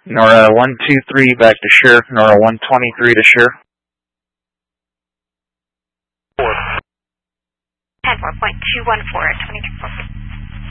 NORA 123 back to sheriff, NORA 123 to sheriff. 10-4.214 at 22.